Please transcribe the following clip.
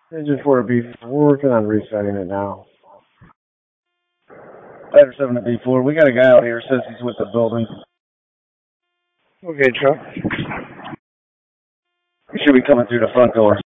Engine 4 to B4. We're working on resetting it now. Ladder 7 to B4. We got a guy out here. Says he's with the building. Okay, Chuck. He should be coming through the front door.